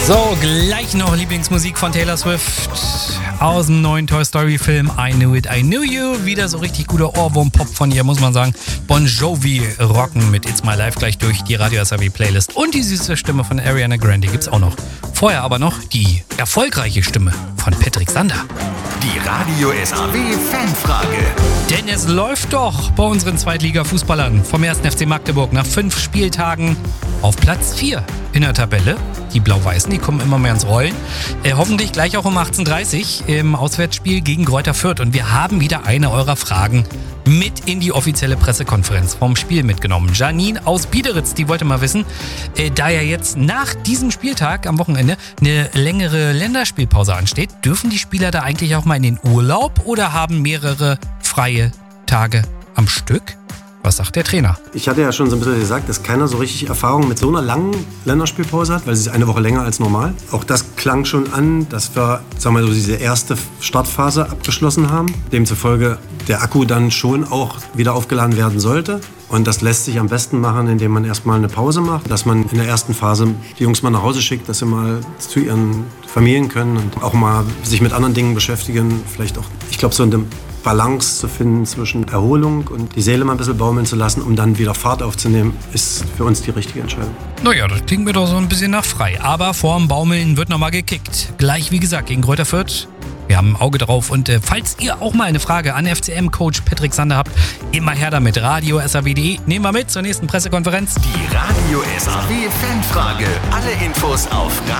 So, gleich noch Lieblingsmusik von Taylor Swift aus dem neuen Toy Story Film I Knew It, I Knew You. Wieder so richtig guter Ohrwurm-Pop von ihr, muss man sagen. Bon Jovi rocken mit It's My Life gleich durch die Radio SAW Playlist. Und die süße Stimme von Ariana Grande gibt's auch noch. Vorher aber noch die erfolgreiche Stimme von Patrick Sander. Die Radio SAW Fanfrage. Denn es läuft doch bei unseren Zweitliga-Fußballern vom 1. FC Magdeburg nach 5 Spieltagen auf Platz 4 in der Tabelle. Die Blau-Weißen, die kommen immer mehr ins Rollen. Hoffentlich gleich auch um 18:30 Uhr im Auswärtsspiel gegen Greuther Fürth. Und wir haben wieder eine eurer Fragen mit in die offizielle Pressekonferenz vom Spiel mitgenommen. Janine aus Biederitz, die wollte mal wissen, da ja jetzt nach diesem Spieltag am Wochenende eine längere Länderspielpause ansteht, dürfen die Spieler da eigentlich auch mal in den Urlaub oder haben mehrere freie Tage am Stück? Was sagt der Trainer? Ich hatte ja schon so ein bisschen gesagt, dass keiner so richtig Erfahrung mit so einer langen Länderspielpause hat, weil sie ist eine Woche länger als normal. Auch das klang schon an, dass wir, sagen wir so, diese erste Startphase abgeschlossen haben. Demzufolge der Akku dann schon auch wieder aufgeladen werden sollte. Und das lässt sich am besten machen, indem man erstmal eine Pause macht, dass man in der ersten Phase die Jungs mal nach Hause schickt, dass sie mal zu ihren Familien können und auch mal sich mit anderen Dingen beschäftigen. Vielleicht auch, ich glaube, so eine Balance zu finden zwischen Erholung und die Seele mal ein bisschen baumeln zu lassen, um dann wieder Fahrt aufzunehmen, ist für uns die richtige Entscheidung. Naja, das klingt mir doch so ein bisschen nach frei. Aber vorm Baumeln wird nochmal gekickt. Gleich, wie gesagt, gegen Greuther Fürth. Wir haben ein Auge drauf. Und falls ihr auch mal eine Frage an FCM-Coach Patrick Sander habt, immer her damit. Radio SAW.de. Nehmen wir mit zur nächsten Pressekonferenz. Die Radio SAW Fanfrage. Alle Infos auf